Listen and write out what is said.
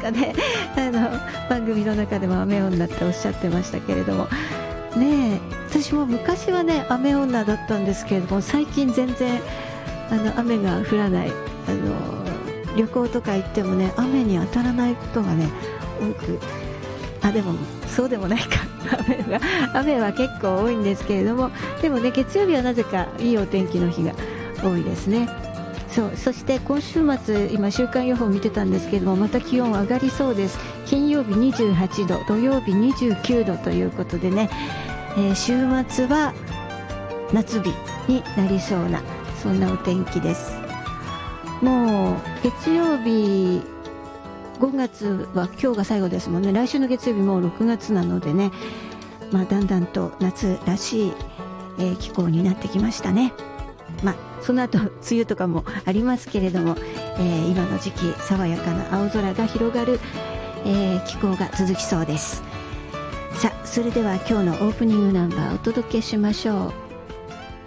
かね番組の中でも雨女っておっしゃってましたけれどもね。私も昔はね雨女だったんですけれども、最近全然雨が降らない、旅行とか行ってもね雨に当たらないことがね多く、でもそうでもないか雨は結構多いんですけれども、でもね月曜日はなぜかいいお天気の日が多いですね。そして今週末、今週間予報を見てたんですけれども、また気温上がりそうです。金曜日28度、土曜日29度ということでね、週末は夏日になりそうな、そんなお天気です。もう月曜日5月は今日が最後ですもんね。来週の月曜日もう6月なのでね、だんだんと夏らしい、気候になってきましたね。その後梅雨とかもありますけれども、今の時期爽やかな青空が広がる、気候が続きそうです。さあ、それでは今日のオープニングナンバーお届けしましょう。